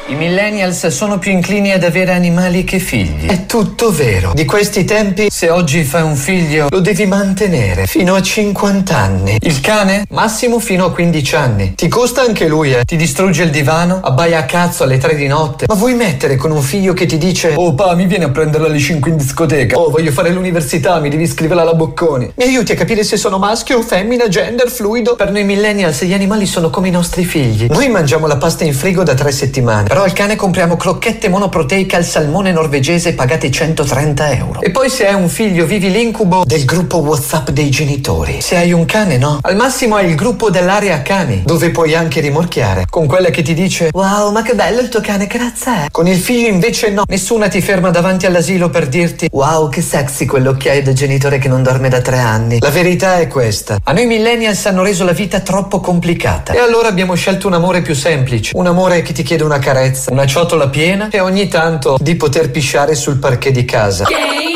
I millennials sono più inclini ad avere animali che figli. È tutto vero. Di questi tempi, se oggi fai un figlio, lo devi mantenere fino a 50 anni. Il cane? Massimo fino a 15 anni. Ti costa anche lui, Ti distrugge il divano, abbaia a cazzo alle 3 di notte. Ma vuoi mettere con un figlio che ti dice: oh pa, mi vieni a prendere alle 5 in discoteca. Oh, voglio fare l'università, mi devi iscrivere alla Bocconi. Mi aiuti a capire se sono maschio o femmina, gender, fluido? Per noi millennials gli animali sono come i nostri figli. Noi mangiamo la pasta in frigo da 3 settimane. Però al cane compriamo crocchette monoproteiche al salmone norvegese pagate 130 euro. E poi se hai un figlio vivi l'incubo del gruppo WhatsApp dei genitori. Se hai un cane, no. Al massimo hai il gruppo dell'area cani, dove puoi anche rimorchiare. Con quella che ti dice: wow, ma che bello il tuo cane, che razza è? Con il figlio invece no. Nessuna ti ferma davanti all'asilo per dirti: wow, che sexy quell'occhiaio del genitore che non dorme da 3 anni. La verità è questa: a noi millennials hanno reso la vita troppo complicata. E allora abbiamo scelto un amore più semplice. Un amore che ti chiede una carezza, una ciotola piena e ogni tanto di poter pisciare sul parquet di casa.